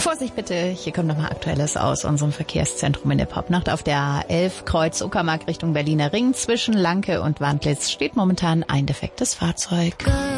Vorsicht bitte, hier kommt nochmal Aktuelles aus unserem Verkehrszentrum in der Popnacht. Auf der A11 Kreuz Uckermark Richtung Berliner Ring zwischen Lanke und Wandlitz steht momentan ein defektes Fahrzeug.